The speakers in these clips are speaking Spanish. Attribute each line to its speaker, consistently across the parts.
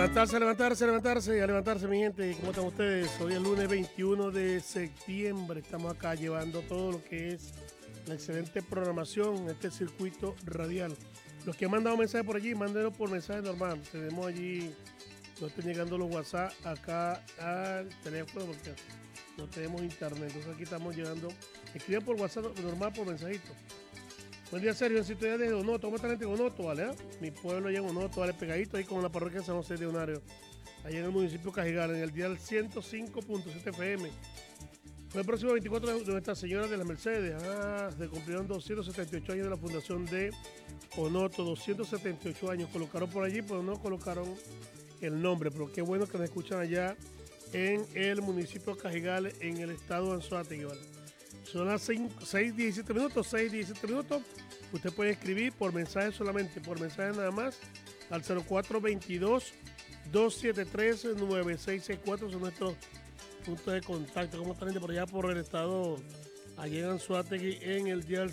Speaker 1: a levantarse, mi gente. ¿Cómo están ustedes? Hoy es lunes 21 de septiembre. Estamos acá llevando todo lo que es la excelente programación en este circuito radial. Los que han mandado mensajes por allí, mándenlo por mensaje normal. Tenemos allí, no están llegando los WhatsApp acá al teléfono porque no tenemos internet. Entonces aquí estamos llegando. Escriben por WhatsApp normal, por mensajito. Buen día, Sergio. En sintonía de Onoto. ¿Cómo está la gente de Onoto, vale? Mi pueblo allá en Onoto, vale, pegadito ahí con la parroquia de San José de Onario. Allá en el municipio de Cajigal, en el dial 105.7 FM. Fue el próximo 24 de Nuestra Señora de las Mercedes. Se cumplieron 278 años de la fundación de Onoto. 278 años. Colocaron por allí, pero no colocaron el nombre. Pero qué bueno que nos escuchan allá en el municipio de Cajigal, en el estado de Anzoátegui, ¿vale? Son las 6:17 minutos, 6:17 minutos. Usted puede escribir por mensaje solamente, por mensaje nada más, al 0422-273-9664. Son nuestros puntos de contacto. ¿Cómo está la gente por allá por el estado, allá en Anzoátegui, en el dial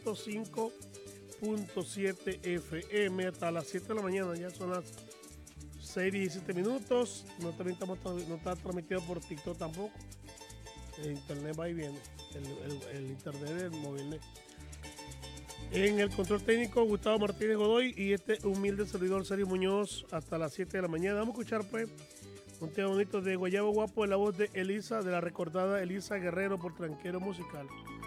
Speaker 1: 105.7 FM hasta las 7 de la mañana? Ya son las 6:17 minutos. No está transmitido por TikTok tampoco. El internet va y viene. El internet del móvil. En el control técnico, Gustavo Martínez Godoy y este humilde servidor Sergio Muñoz hasta las 7 de la mañana. Vamos a escuchar pues un tema bonito de Guayabo Guapo en la voz de Elisa, de la recordada Elisa Guerrero por Tranquero Musical.